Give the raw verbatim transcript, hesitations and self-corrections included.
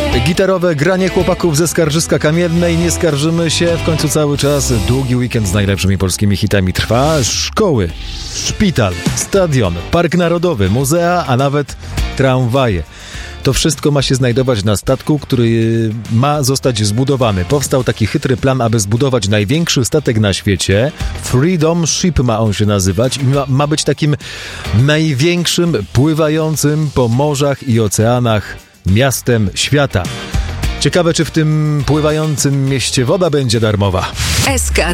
Gitarowe granie chłopaków ze Skarżyska Kamiennej. Nie skarżymy się, w końcu cały czas długi weekend z najlepszymi polskimi hitami trwa. Szkoły, szpital, stadion, park narodowy, muzea, a nawet tramwaje. To wszystko ma się znajdować na statku, który ma zostać zbudowany. Powstał taki chytry plan, aby zbudować największy statek na świecie. Freedom Ship ma on się nazywać i ma, ma być takim największym pływającym po morzach i oceanach miastem świata. Ciekawe, czy w tym pływającym mieście woda będzie darmowa. S K